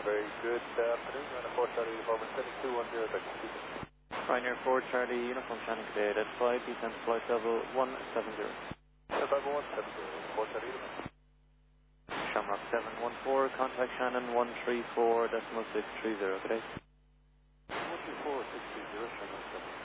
very good afternoon. You're on a 4 Charlie Uniform 7210, thank you. Ryanair 4 Charlie Uniform Shannon today at 5, descent flight level 170. Level 170, 4 Charlie Uniform. Shamrock 714, contact Shannon 134.630, today. 134.630, Shamrock 7.